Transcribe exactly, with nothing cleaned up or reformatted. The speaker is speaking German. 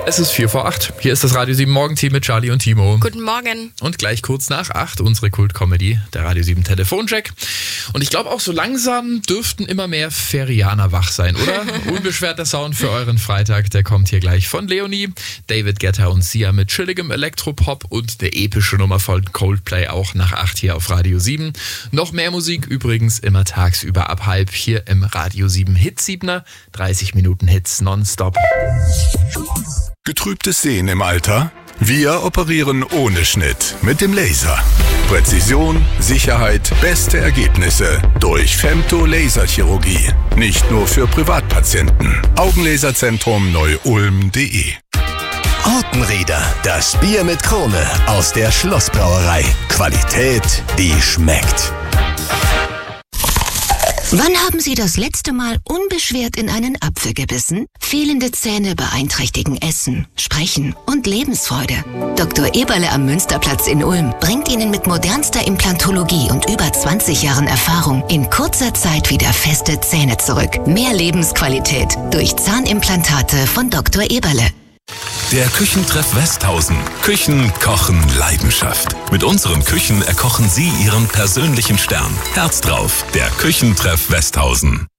Es ist vier vor acht. Hier ist das Radio sieben Morgenteam mit Charlie und Timo. Guten Morgen. Und gleich kurz nach acht unsere Kult-Comedy, der Radio sieben Telefoncheck. Und ich glaube auch so langsam dürften immer mehr Ferianer wach sein, oder? Unbeschwerter Sound für euren Freitag, der kommt hier gleich von Leonie, David Guetta und Sia mit chilligem Elektropop und der epische Nummer von Coldplay auch nach acht hier auf Radio sieben. Noch mehr Musik übrigens immer tagsüber ab halb hier im Radio sieben Hitsiebener. dreißig Minuten Hits nonstop. Getrübtes Sehen im Alter? Wir operieren ohne Schnitt mit dem Laser. Präzision, Sicherheit, beste Ergebnisse durch Femto-Laserchirurgie. Nicht nur für Privatpatienten. Augenlaserzentrum Neu-Ulm punkt de. Ortenrieder, das Bier mit Krone aus der Schlossbrauerei. Qualität, die schmeckt. Wann haben Sie das letzte Mal unbeschwert in einen Apfel gebissen? Fehlende Zähne beeinträchtigen Essen, Sprechen und Lebensfreude. Doktor Eberle am Münsterplatz in Ulm bringt Ihnen mit modernster Implantologie und über zwanzig Jahren Erfahrung in kurzer Zeit wieder feste Zähne zurück. Mehr Lebensqualität durch Zahnimplantate von Doktor Eberle. Der Küchentreff Westhausen. Küchen, Kochen, Leidenschaft. Mit unseren Küchen erkochen Sie Ihren persönlichen Stern. Herz drauf, der Küchentreff Westhausen.